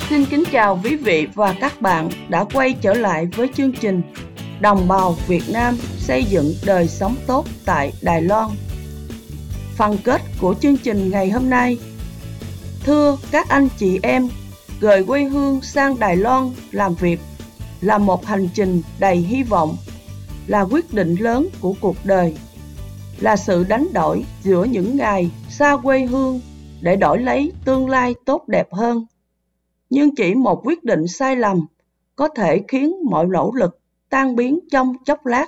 Xin kính chào quý vị và các bạn đã quay trở lại với chương trình Đồng bào Việt Nam xây dựng đời sống tốt tại Đài Loan. Phần kết của chương trình ngày hôm nay: thưa các anh chị em, rời quê hương sang Đài Loan làm việc là một hành trình đầy hy vọng, là quyết định lớn của cuộc đời, là sự đánh đổi giữa những ngày xa quê hương để đổi lấy tương lai tốt đẹp hơn. Nhưng chỉ một quyết định sai lầm có thể khiến mọi nỗ lực tan biến trong chốc lát.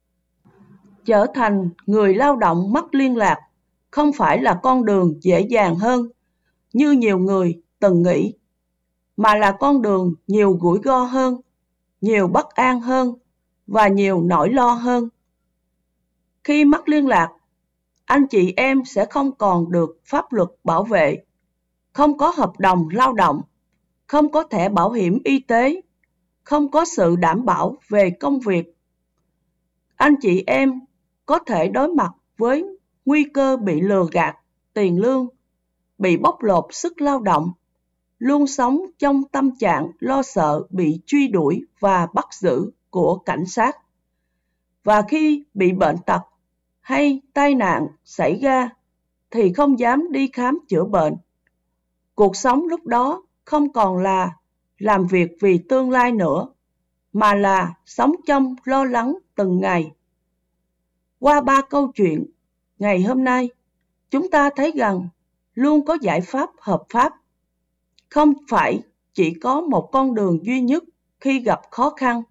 Trở thành người lao động mất liên lạc không phải là con đường dễ dàng hơn như nhiều người từng nghĩ, mà là con đường nhiều rủi ro hơn, nhiều bất an hơn và nhiều nỗi lo hơn. Khi mất liên lạc, anh chị em sẽ không còn được pháp luật bảo vệ, không có hợp đồng lao động, không có thẻ bảo hiểm y tế, không có sự đảm bảo về công việc. Anh chị em có thể đối mặt với nguy cơ bị lừa gạt tiền lương, bị bóc lột sức lao động, luôn sống trong tâm trạng lo sợ bị truy đuổi và bắt giữ của cảnh sát. Và khi bị bệnh tật hay tai nạn xảy ra thì không dám đi khám chữa bệnh. Cuộc sống lúc đó không còn là làm việc vì tương lai nữa, mà là sống trong lo lắng từng ngày. Qua 3 câu chuyện ngày hôm nay, chúng ta thấy rằng luôn có giải pháp hợp pháp. Không phải chỉ có một con đường duy nhất khi gặp khó khăn,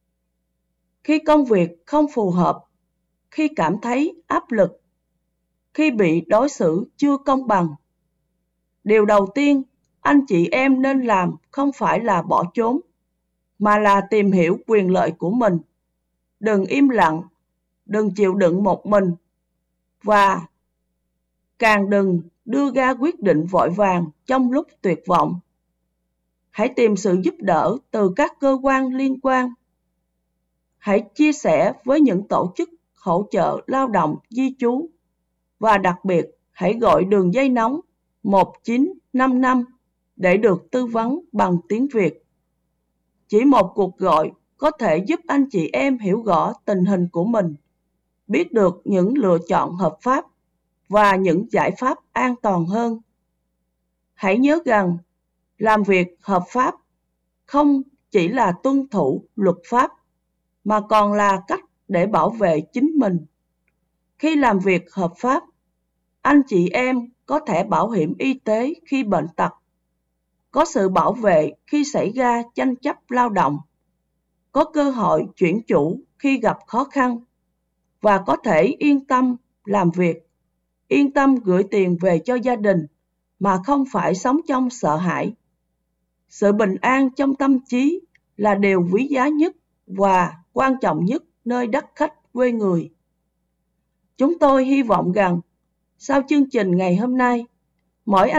khi công việc không phù hợp, khi cảm thấy áp lực, khi bị đối xử chưa công bằng. Điều đầu tiên anh chị em nên làm không phải là bỏ trốn, mà là tìm hiểu quyền lợi của mình. Đừng im lặng, đừng chịu đựng một mình, và càng đừng đưa ra quyết định vội vàng trong lúc tuyệt vọng. Hãy tìm sự giúp đỡ từ các cơ quan liên quan. Hãy chia sẻ với những tổ chức hỗ trợ lao động di trú, và đặc biệt hãy gọi đường dây nóng 1955 để được tư vấn bằng tiếng Việt. Chỉ một cuộc gọi có thể giúp anh chị em hiểu rõ tình hình của mình, biết được những lựa chọn hợp pháp và những giải pháp an toàn hơn. Hãy nhớ rằng làm việc hợp pháp không chỉ là tuân thủ luật pháp, mà còn là cách để bảo vệ chính mình. Khi làm việc hợp pháp, anh chị em có thẻ bảo hiểm y tế khi bệnh tật, có sự bảo vệ khi xảy ra tranh chấp lao động, có cơ hội chuyển chủ khi gặp khó khăn, và có thể yên tâm làm việc, yên tâm gửi tiền về cho gia đình mà không phải sống trong sợ hãi. Sự bình an trong tâm trí là điều quý giá nhất và quan trọng nhất nơi đất khách quê người. Chúng tôi hy vọng rằng sau chương trình ngày hôm nay, mỗi